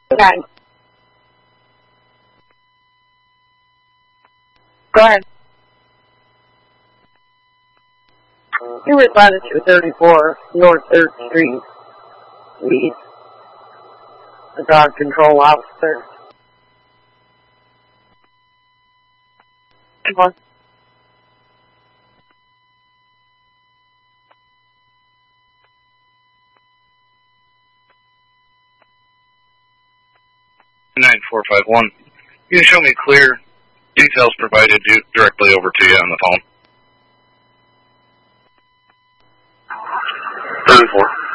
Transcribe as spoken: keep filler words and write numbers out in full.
Okay. Go ahead. You responded to thirty-four North third Street, East. The dog control officer. Come on. nine four five one. You can show me clear details provided directly over to you on the phone. thirty-four.